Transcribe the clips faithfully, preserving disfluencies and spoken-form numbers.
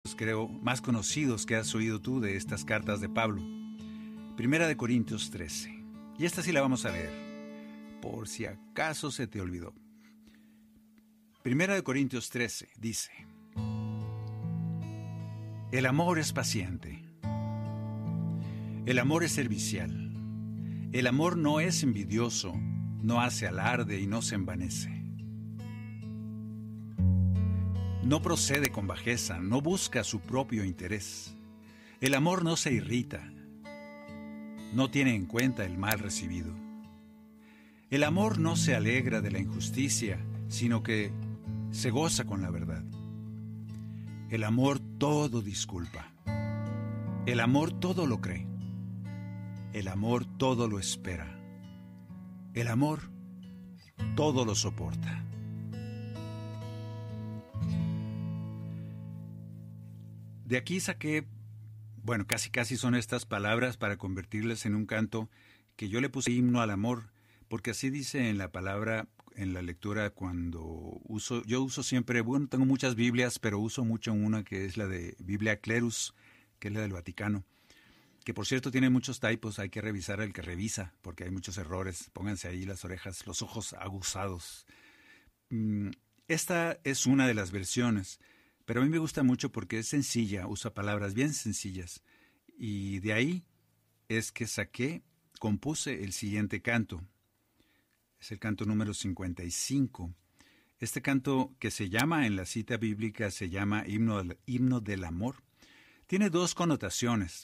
creo, más conocidos que has oído tú de estas cartas de Pablo. Primera de Corintios trece. Y esta sí la vamos a leer, por si acaso se te olvidó. Primera de Corintios trece dice: el amor es paciente. El amor es servicial. El amor no es envidioso, no hace alarde y no se envanece. No procede con bajeza, no busca su propio interés. El amor no se irrita, no tiene en cuenta el mal recibido. El amor no se alegra de la injusticia, sino que se goza con la verdad. El amor todo disculpa. El amor todo lo cree. El amor todo lo espera. El amor todo lo soporta. De aquí saqué, bueno, casi casi son estas palabras para convertirlas en un canto que yo le puse himno al amor, porque así dice en la palabra, en la lectura cuando uso, yo uso siempre, bueno, tengo muchas Biblias, pero uso mucho una que es la de Biblia Clerus, que es la del Vaticano, que por cierto tiene muchos typos, hay que revisar el que revisa, porque hay muchos errores, pónganse ahí las orejas, los ojos aguzados. Esta es una de las versiones, pero a mí me gusta mucho porque es sencilla, usa palabras bien sencillas, y de ahí es que saqué, compuse el siguiente canto. Es el canto número cincuenta y cinco. Este canto que se llama, en la cita bíblica, se llama himno, himno del amor. Tiene dos connotaciones.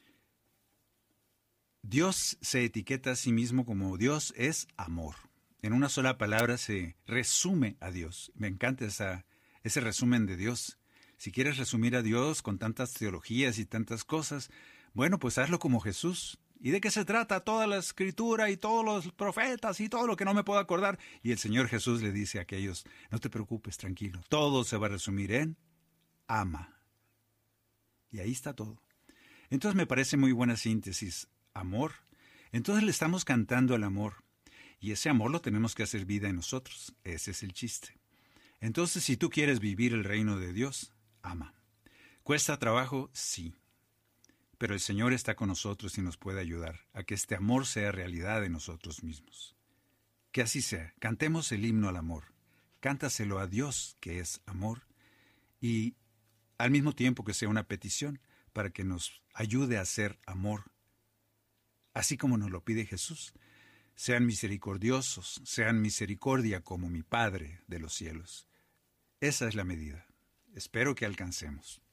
Dios se etiqueta a sí mismo como Dios es amor. En una sola palabra se resume a Dios. Me encanta esa, ese resumen de Dios. Si quieres resumir a Dios con tantas teologías y tantas cosas, bueno, pues hazlo como Jesús. ¿Y de qué se trata toda la escritura y todos los profetas y todo lo que no me puedo acordar? Y el Señor Jesús le dice a aquellos, no te preocupes, tranquilo, todo se va a resumir en ama. Y ahí está todo. Entonces me parece muy buena síntesis, amor. Entonces le estamos cantando al amor. Y ese amor lo tenemos que hacer vida en nosotros. Ese es el chiste. Entonces, si tú quieres vivir el reino de Dios, ama. ¿Cuesta trabajo? Sí. Pero el Señor está con nosotros y nos puede ayudar a que este amor sea realidad en nosotros mismos. Que así sea. Cantemos el himno al amor. Cántaselo a Dios, que es amor, y al mismo tiempo que sea una petición para que nos ayude a ser amor, así como nos lo pide Jesús. Sean misericordiosos, sean misericordia como mi Padre de los cielos. Esa es la medida. Espero que alcancemos.